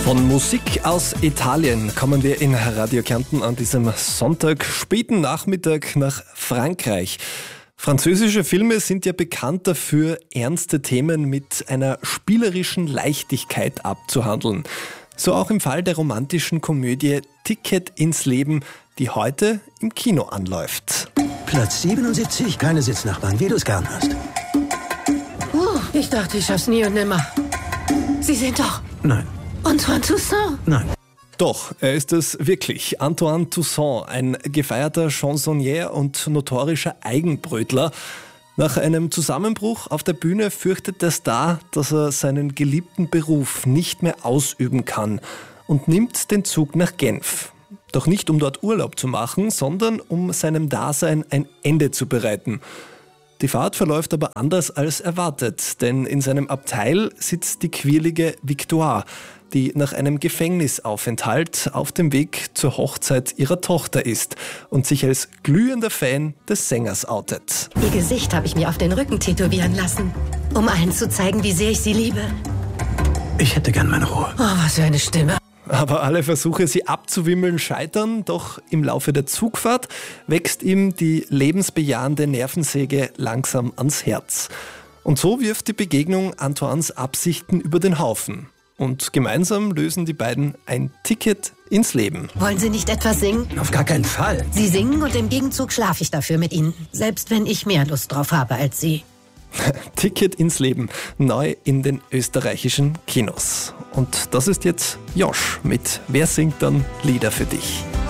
Von Musik aus Italien kommen wir in Radio Kärnten an diesem Sonntag, späten Nachmittag nach Frankreich. Französische Filme sind ja bekannt dafür, ernste Themen mit einer spielerischen Leichtigkeit abzuhandeln. So auch im Fall der romantischen Komödie Ticket ins Leben, die heute im Kino anläuft. Platz 77, keine Sitznachbarn, wie du es gern hast. Ich dachte, ich schaff's nie und nimmer. Sie sind doch Nein, Antoine Toussaint. nein. Doch, er ist es wirklich. Antoine Toussaint, ein gefeierter Chansonnier und notorischer Eigenbrötler. Nach einem Zusammenbruch auf der Bühne fürchtet der Star, dass er seinen geliebten Beruf nicht mehr ausüben kann und nimmt den Zug nach Genf. Doch nicht, um dort Urlaub zu machen, sondern um seinem Dasein ein Ende zu bereiten. Die Fahrt verläuft aber anders als erwartet, denn in seinem Abteil sitzt die quirlige Victoire, die nach einem Gefängnisaufenthalt auf dem Weg zur Hochzeit ihrer Tochter ist und sich als glühender Fan des Sängers outet. Ihr Gesicht habe ich mir auf den Rücken tätowieren lassen, um allen zu zeigen, wie sehr ich sie liebe. Ich hätte gern meine Ruhe. Oh, was für eine Stimme. Aber alle Versuche, sie abzuwimmeln, scheitern. Doch im Laufe der Zugfahrt wächst ihm die lebensbejahende Nervensäge langsam ans Herz. Und so wirft die Begegnung Antoines Absichten über den Haufen. Und gemeinsam lösen die beiden ein Ticket ins Leben. Wollen Sie nicht etwas singen? Auf gar keinen Fall. Sie singen und im Gegenzug schlafe ich dafür mit Ihnen. Selbst wenn ich mehr Lust drauf habe als Sie. Ticket ins Leben, neu in den österreichischen Kinos. Und das ist jetzt Josh mit Wer singt dann Lieder für dich?